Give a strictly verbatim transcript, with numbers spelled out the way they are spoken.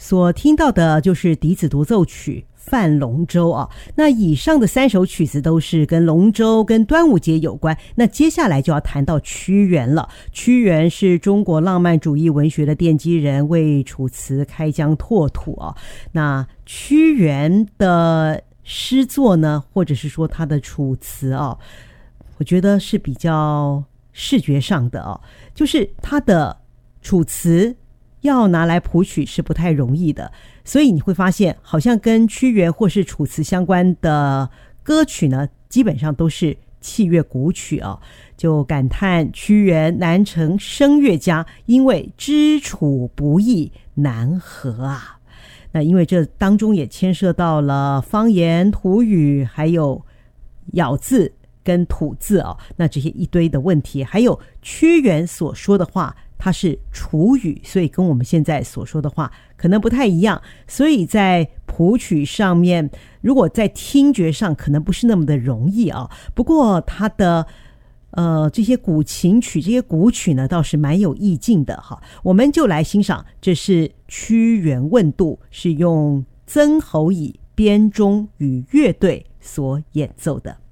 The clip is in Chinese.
所听到的就是笛子独奏曲泛龙舟啊。那以上的三首曲子都是跟龙舟跟端午节有关，那接下来就要谈到屈原了。屈原是中国浪漫主义文学的奠基人，为楚辞开疆拓土啊。那屈原的诗作呢，或者是说他的楚辞啊，我觉得是比较视觉上的啊，就是他的楚辞要拿来谱曲是不太容易的，所以你会发现好像跟屈原或是楚辞相关的歌曲呢，基本上都是器乐古曲啊。就感叹屈原难成声乐家，因为知楚不易难和啊。那因为这当中也牵涉到了方言、土语，还有咬字跟吐字啊，那这些一堆的问题，还有屈原所说的话，它是楚语，所以跟我们现在所说的话可能不太一样，所以在谱曲上面，如果在听觉上可能不是那么的容易啊。不过它的呃这些古琴曲、这些古曲呢，倒是蛮有意境的哈。我们就来欣赏，这是屈原问渡，是用曾侯乙编钟与乐队所演奏的。